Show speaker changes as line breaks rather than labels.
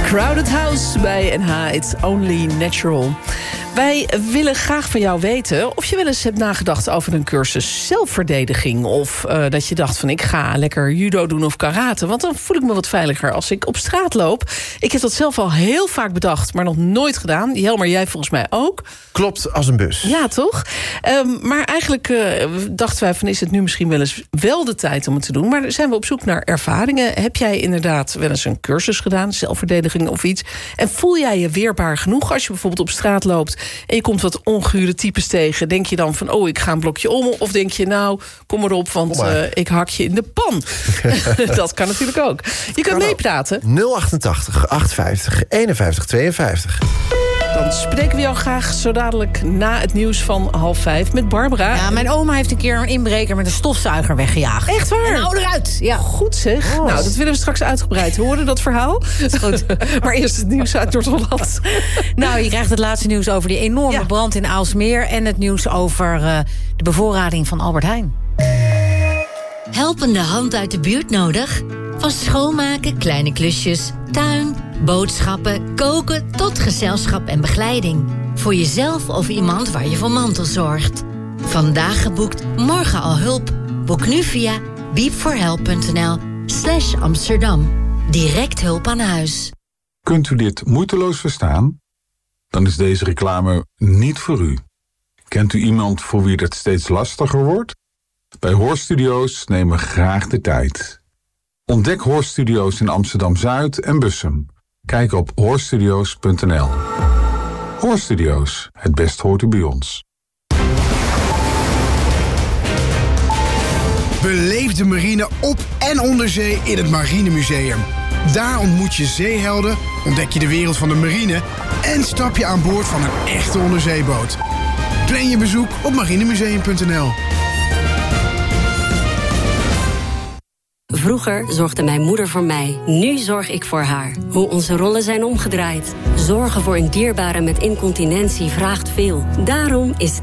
Crowded House bij NH, It's Only Natural. Wij willen graag van jou weten of je wel eens hebt nagedacht over een cursus zelfverdediging. Of dat je dacht van ik ga lekker judo doen of karate. Want dan voel ik me wat veiliger als ik op straat loop. Ik heb dat zelf al heel vaak bedacht, maar nog nooit gedaan. Jelmer, jij volgens mij ook.
Klopt, als een bus.
Ja, toch? Maar eigenlijk dachten wij van is het nu misschien wel eens wel de tijd om het te doen. Maar zijn we op zoek naar ervaringen. Heb jij inderdaad wel eens een cursus gedaan, zelfverdediging of iets? En voel jij je weerbaar genoeg als je bijvoorbeeld op straat loopt en je komt wat ongure types tegen? Denk je dan van, oh, ik ga een blokje om? Of denk je, nou, kom maar op, want ik hak je in de pan. Dat kan natuurlijk ook. Je kunt meepraten.
088 850 51 52.
Dan spreken we jou graag zo dadelijk na het nieuws van 4:30 met Barbara.
Ja, mijn oma heeft een keer een inbreker met een stofzuiger weggejaagd.
Echt waar?
En nou eruit. Ja.
Goed zeg. Nou, dat willen we straks uitgebreid horen, dat verhaal. Goed. Maar eerst het nieuws uit Noord-Holland.
Nou, je krijgt het laatste nieuws over die enorme brand in Aalsmeer en het nieuws over de bevoorrading van Albert Heijn.
Helpende hand uit de buurt nodig? Van schoonmaken, kleine klusjes, tuin, boodschappen, koken tot gezelschap en begeleiding. Voor jezelf of iemand waar je voor mantelzorgt. Vandaag geboekt, morgen al hulp. Boek nu via beepforhelp.nl/Amsterdam. Direct hulp aan huis.
Kunt u dit moeiteloos verstaan? Dan is deze reclame niet voor u. Kent u iemand voor wie het steeds lastiger wordt? Bij Hoorstudio's nemen we graag de tijd. Ontdek Hoorstudio's in Amsterdam-Zuid en Bussum. Kijk op hoorstudio's.nl. Hoorstudio's, het best hoort u bij ons.
Beleef de marine op en onder zee in het Marinemuseum. Daar ontmoet je zeehelden, ontdek je de wereld van de marine en stap je aan boord van een echte onderzeeboot. Plan je bezoek op marinemuseum.nl.
Vroeger zorgde mijn moeder voor mij. Nu zorg ik voor haar. Hoe onze rollen zijn omgedraaid. Zorgen voor een dierbare met incontinentie vraagt veel. Daarom is